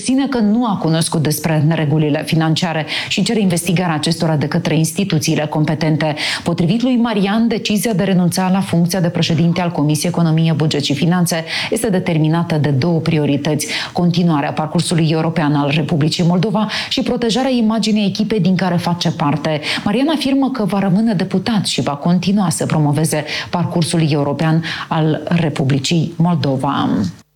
susține că nu a cunoscut despre neregulile financiare și cere investigarea acestora de către instituțiile competente. Potrivit lui Marian, decizia de renunța la funcția de președinte al Comisiei Economie, Buget și Finanțe este determinată de două priorități: continuarea parcursului european al Republicii Moldova și protejarea imaginii echipei din care face parte. Marian afirmă că va rămâne deputat și va continua să promoveze parcursul european al Republicii Moldova.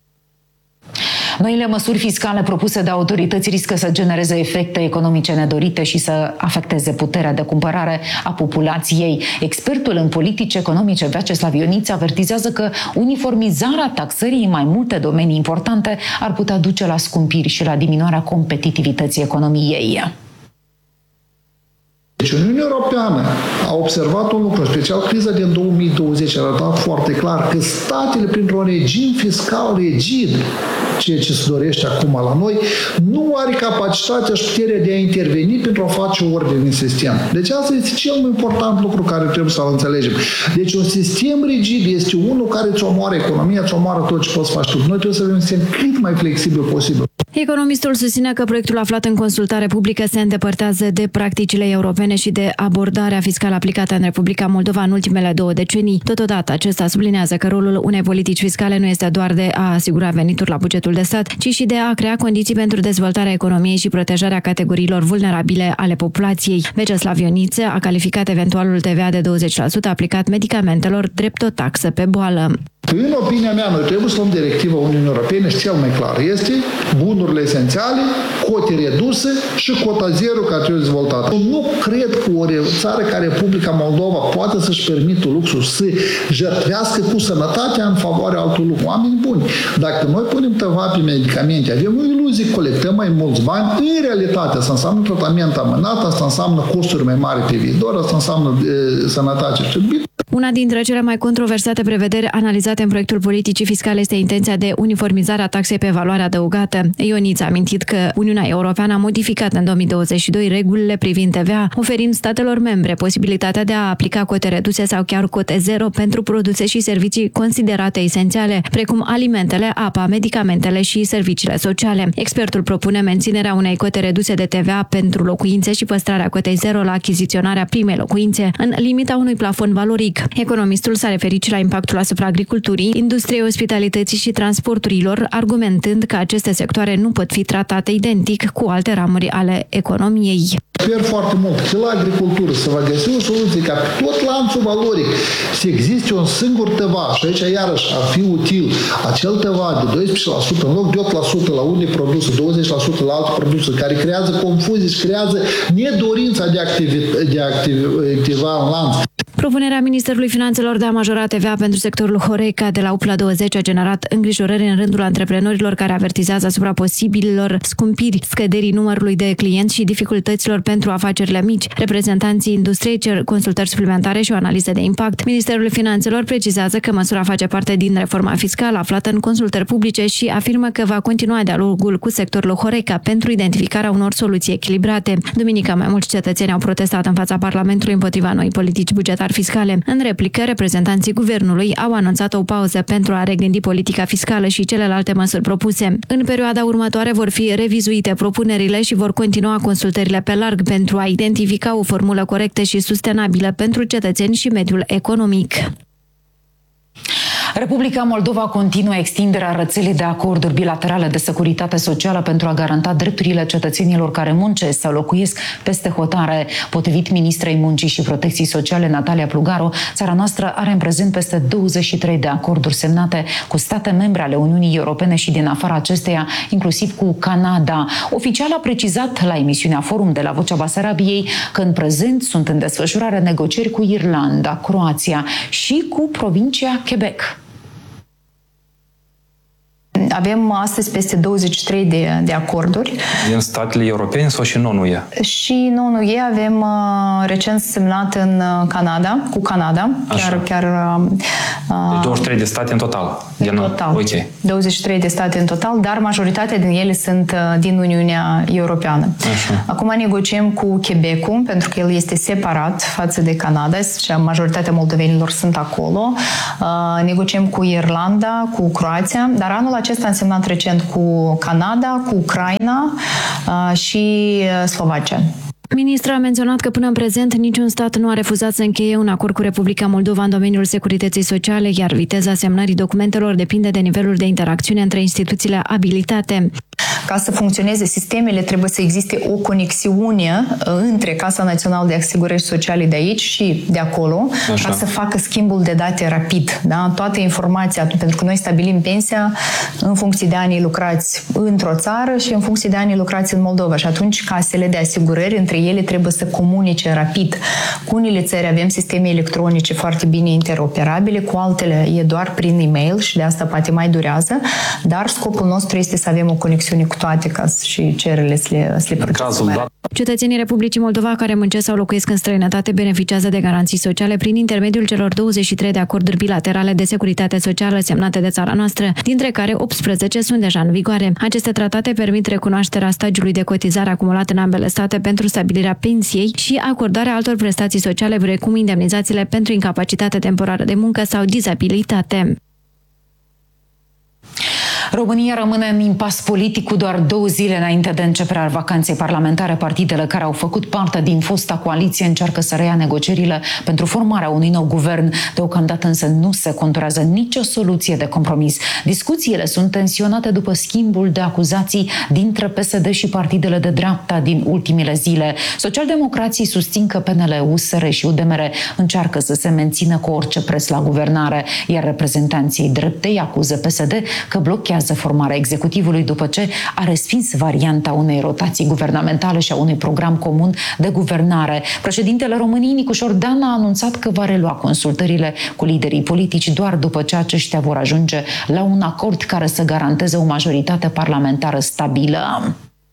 Noile măsuri fiscale propuse de autorități riscă să genereze efecte economice nedorite și să afecteze puterea de cumpărare a populației. Expertul în politici economice Vyacheslav Ioniță avertizează că uniformizarea taxării în mai multe domenii importante ar putea duce la scumpiri și la diminuarea competitivității economiei. Deci Uniunea Europeană a observat un lucru, special criza din 2020 a arătat foarte clar că statele, printr-un regim fiscal rigid, ceea ce se dorește acum la noi, nu are capacitatea și puterea de a interveni pentru a face ordine în sistem. Deci asta este cel mai important lucru care trebuie să-l înțelegem. Deci un sistem rigid este unul care îți omoară economia, îți omoară tot ce poți face tu. Noi trebuie să avem un sistem cât mai flexibil posibil. Economistul susține că proiectul aflat în consultare publică se îndepărtează de practicile europene și de abordarea fiscală aplicată în Republica Moldova în ultimele 2 decenii. Totodată, acesta sublinează că rolul unei politici fiscale nu este doar de a asigura venituri la bugetul de stat, ci și de a crea condiții pentru dezvoltarea economiei și protejarea categoriilor vulnerabile ale populației. Vyacheslav Ioniță a calificat eventualul TVA de 20% aplicat medicamentelor drept o taxă pe boală. În opinia mea, noi trebuie să luăm directiva Uniunii Europene și cel mai clar este bunurile esențiale, cote reduse și cota zero care trebuie dezvoltată. Nu cred că o țară ca Republica Moldova poate să-și permită luxul să jertfească cu sănătatea în favoarea altor lucruri. Oameni buni, dacă noi punem TVA pe medicamente, avem o iluzie, colectăm mai mulți bani, în realitate asta înseamnă tratament amânat, asta înseamnă costuri mai mari pe viitor, asta înseamnă sănătate și Una dintre cele mai controversate prevederi analizate în proiectul politicii fiscale este intenția de uniformizare a taxei pe valoare adăugată. Ioniță a amintit că Uniunea Europeană a modificat în 2022 regulile privind TVA, oferind statelor membre posibilitatea de a aplica cote reduse sau chiar cote zero pentru produse și servicii considerate esențiale, precum alimentele, apa, medicamentele și serviciile sociale. Expertul propune menținerea unei cote reduse de TVA pentru locuințe și păstrarea cotei zero la achiziționarea primei locuințe, în limita unui plafon valoric. Economistul s-a referit și la impactul asupra agriculturii, industriei ospitalității și transporturilor, argumentând că aceste sectoare nu pot fi tratate identic cu alte ramuri ale economiei. Sper foarte mult că la agricultură să va găsi o soluție ca tot lanțul valoric să existe un singur TVA și aici iarăși ar fi util acel TVA de 12% în loc de 8% la unde produse, 20% la alte produse, care creează confuzii și creează nedorința de a activa în lanț. Propunerea Ministerului Finanțelor de a majora TVA pentru sectorul Horeca de la 8 la 20 a generat îngrijorări în rândul antreprenorilor care avertizează asupra posibililor scumpiri, scăderii numărului de clienți și dificultăților pentru afacerile mici. Reprezentanții industriei cer consultări suplimentare și o analiză de impact. Ministerul Finanțelor precizează că măsura face parte din reforma fiscală aflată în consultări publice și afirmă că va continua dialogul cu sectorul Horeca pentru identificarea unor soluții echilibrate. Duminică, mai mulți cetățeni au protestat în fața Parlamentului împotriva noi politici bugetare fiscale. În replică, reprezentanții guvernului au anunțat o pauză pentru a regândi politica fiscală și celelalte măsuri propuse. În perioada următoare vor fi revizuite propunerile și vor continua consultările pe larg pentru a identifica o formulă corectă și sustenabilă pentru cetățeni și mediul economic. Republica Moldova continuă extinderea rețelei de acorduri bilaterale de securitate socială pentru a garanta drepturile cetățenilor care muncesc sau locuiesc peste hotare. Potrivit ministrei Muncii și Protecției Sociale, Natalia Plugaru, țara noastră are în prezent peste 23 de acorduri semnate cu state membre ale Uniunii Europene și din afara acesteia, inclusiv cu Canada. Oficial a precizat la emisiunea Forum de la Vocea Basarabiei că în prezent sunt în desfășurare negocieri cu Irlanda, Croația și cu provincia Quebec. Avem astăzi peste 23 de acorduri. Din statele europene sau și non-UE? Și non-UE avem recent semnat în Canada, cu Canada. Chiar 23 de state în total. În total. Okay. 23 de state în total, dar majoritatea din ele sunt din Uniunea Europeană. Așa. Acum negociem cu Quebecul, pentru că el este separat față de Canada și majoritatea moldovenilor sunt acolo. Negociem cu Irlanda, cu Croația, dar anul acesta a însemnat recent cu Canada, cu Ucraina și Slovacia. Ministrul a menționat că până în prezent niciun stat nu a refuzat să încheie un acord cu Republica Moldova în domeniul securității sociale, iar viteza semnării documentelor depinde de nivelul de interacțiune între instituțiile abilitate. Ca să funcționeze sistemele, trebuie să existe o conexiune între Casa Națională de Asigurări Sociale de aici și de acolo, ca să facă schimbul de date rapid. Da? Toată informația, pentru că noi stabilim pensia în funcție de anii lucrați într-o țară și în funcție de anii lucrați în Moldova. Și atunci casele de asigurări, între ele, trebuie să comunice rapid. Cu unele țări avem sisteme electronice foarte bine interoperabile, cu altele e doar prin e-mail și de asta poate mai durează, dar scopul nostru este să avem o conexiune cu toate ca și cererile să le procesăm. Cetățenii Republicii Moldova care muncesc sau locuiesc în străinătate beneficiază de garanții sociale prin intermediul celor 23 de acorduri bilaterale de securitate socială semnate de țara noastră, dintre care 18 sunt deja în vigoare. Aceste tratate permit recunoașterea stagiului de cotizare acumulat în ambele state pentru stabilirea pensiei și acordarea altor prestații sociale, precum indemnizațiile pentru incapacitate temporară de muncă sau dizabilitate. România rămâne în impas politic cu doar 2 zile înainte de începerea vacanței parlamentare. Partidele care au făcut parte din fosta coaliție încearcă să reia negocierile pentru formarea unui nou guvern. Deocamdată însă nu se conturează nicio soluție de compromis. Discuțiile sunt tensionate după schimbul de acuzații dintre PSD și partidele de dreapta din ultimele zile. Socialdemocrații susțin că PNL, USR și UDMR încearcă să se mențină cu orice preț la guvernare, iar reprezentanții dreptei acuză PSD că blochează formarea executivului după ce a respins varianta unei rotații guvernamentale și a unui program comun de guvernare. Președintele României, Nicușor Dan, a anunțat că va relua consultările cu liderii politici doar după ce aceștia vor ajunge la un acord care să garanteze o majoritate parlamentară stabilă.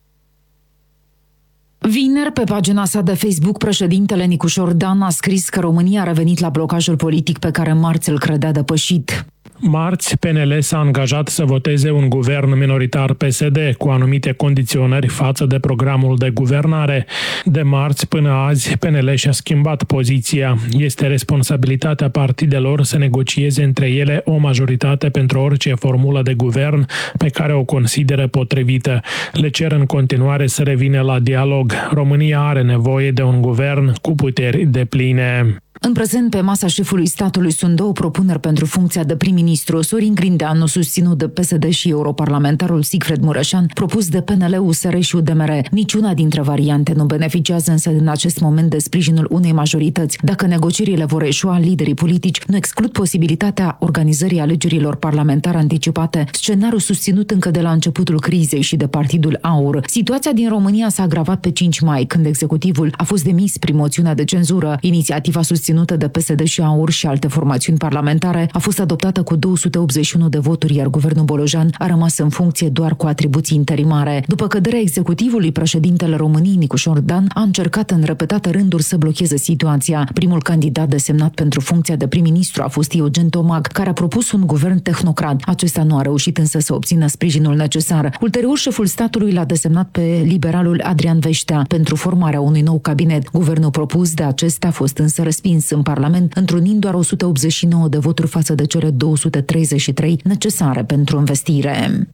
Vineri, pe pagina sa de Facebook, președintele Nicușor Dan a scris că România a revenit la blocajul politic pe care marți îl credea depășit. Marți, PNL s-a angajat să voteze un guvern minoritar PSD cu anumite condiționări față de programul de guvernare. De marți până azi, PNL și-a schimbat poziția. Este responsabilitatea partidelor să negocieze între ele o majoritate pentru orice formulă de guvern pe care o consideră potrivită. Le cer în continuare să revină la dialog. România are nevoie de un guvern cu puteri depline. În prezent, pe masa șefului statului sunt 2 propuneri pentru funcția de prim-ministru. Sorin Grindeanu, susținut de PSD, și europarlamentarul Sigfred Mureșan, propus de PNL, USR și UDMR. Niciuna dintre variante nu beneficiază însă în acest moment de sprijinul unei majorități. Dacă negocierile vor eșua, liderii politici nu exclud posibilitatea organizării alegerilor parlamentare anticipate, scenariu susținut încă de la începutul crizei și de Partidul Aur. Situația din România s-a agravat pe 5 mai, când executivul a fost demis prin moțiunea de cenzură. Inițiativa susținută de PSD și Aur și alte formațiuni parlamentare a fost adoptată cu 281 de voturi, iar guvernul Bolojan a rămas în funcție doar cu atribuții interimare. După căderea executivului, președintele României, Nicușor Dan, a încercat în repetate rânduri să blocheze situația. Primul candidat desemnat pentru funcția de prim-ministru a fost Eugen Tomag, care a propus un guvern tehnocrat. Acesta nu a reușit însă să obțină sprijinul necesar. Ulterior, șeful statului l-a desemnat pe liberalul Adrian Veștea pentru formarea unui nou cabinet. Guvernul propus de acesta a fost însă respins în Parlament, întrunind doar 189 de voturi față de cele 233 necesare pentru învestire.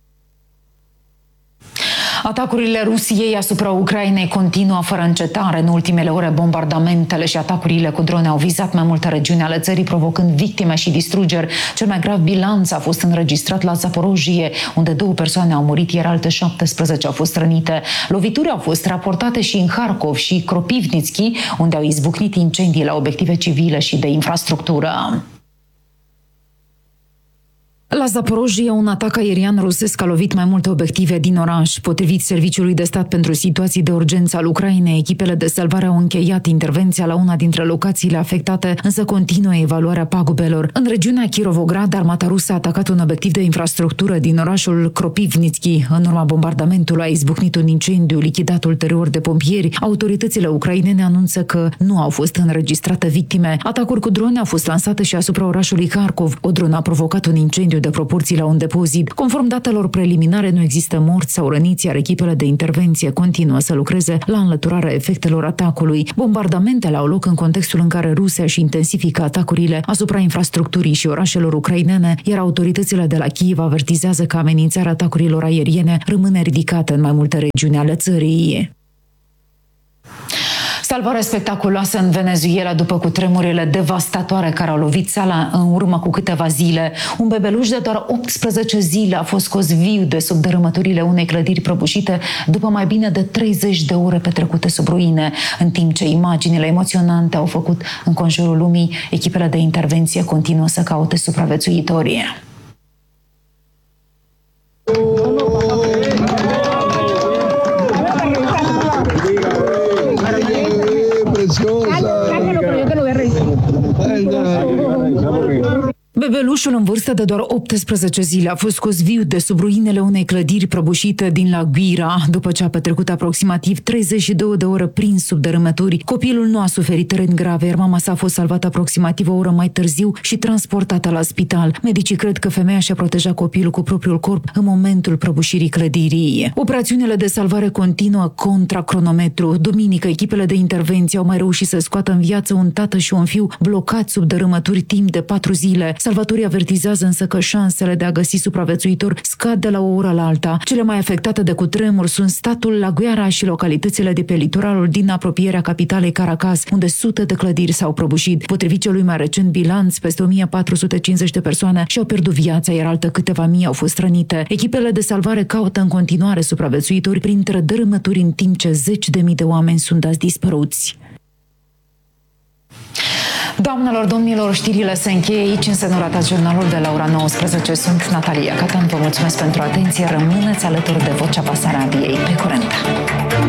Atacurile Rusiei asupra Ucrainei continuă fără încetare. În ultimele ore, bombardamentele și atacurile cu drone au vizat mai multe regiuni ale țării, provocând victime și distrugeri. Cel mai grav bilanț a fost înregistrat la Zaporojie, unde 2 persoane au murit, iar alte 17 au fost rănite. Lovituri au fost raportate și în Harkov și Kropivnitski, unde au izbucnit incendii la obiective civile și de infrastructură. La Zaporojie, un atac aerian rusesc a lovit mai multe obiective din oraș. Potrivit Serviciului de Stat pentru Situații de Urgență al Ucrainei, echipele de salvare au încheiat intervenția la una dintre locațiile afectate, însă continuă evaluarea pagubelor. În regiunea Kirovograd, armata rusă a atacat un obiectiv de infrastructură din orașul Kropivnitski. În urma bombardamentului a izbucnit un incendiu lichidat ulterior de pompieri. Autoritățile ucrainene anunță că nu au fost înregistrate victime. Atacuri cu drone au fost lansate și asupra orașului Harkov. O dronă a provocat un incendiu de proporții la un depozit. Conform datelor preliminare, nu există morți sau răniți, iar echipele de intervenție continuă să lucreze la înlăturarea efectelor atacului. Bombardamentele au loc în contextul în care Rusia își intensifică atacurile asupra infrastructurii și orașelor ucrainene, iar autoritățile de la Kiev avertizează că amenințarea atacurilor aeriene rămâne ridicată în mai multe regiuni ale țării. Salvare spectaculoasă în Venezuela după cutremurile devastatoare care au lovit țara în urmă cu câteva zile. Un bebeluș de doar 18 zile a fost scos viu de sub dărâmăturile unei clădiri prăbușite după mai bine de 30 de ore petrecute sub ruine. În timp ce imaginile emoționante au făcut înconjurul lumii, echipele de intervenție continuă să caute supraviețuitorii. Bebelușul în vârstă de doar 18 zile a fost scos viu de sub ruinele unei clădiri prăbușite din La Guira, după ce a petrecut aproximativ 32 de ore prins sub dărâmături. Copilul nu a suferit răni grave, iar mama sa a fost salvată aproximativ o oră mai târziu și transportată la spital. Medicii cred că femeia și-a protejat copilul cu propriul corp în momentul prăbușirii clădirii. Operațiunile de salvare continuă contra cronometru. Duminică, echipele de intervenție au mai reușit să scoată în viață un tată și un fiu blocați sub dărâmături timp de 4 zile. Salvatorii avertizează însă că șansele de a găsi supraviețuitori scad de la o oră la alta. Cele mai afectate de cutremur sunt statul La Guera și localitățile de pe litoralul din apropierea capitalei Caracas, unde sute de clădiri s-au prăbușit. Potrivit celui mai recent bilanț, peste 1450 de persoane și-au pierdut viața, iar alte câteva mii au fost rănite. Echipele de salvare caută în continuare supraviețuitori printre dărâmături, în timp ce 10.000 de oameni sunt dați dispăruți. Doamnelor, domnilor, știrile se încheie aici, însă nu ratați jurnalul de la ora 19. Sunt Natalia Catan, vă mulțumesc pentru atenție, rămâneți alături de Vocea Basarabiei. Pe curând!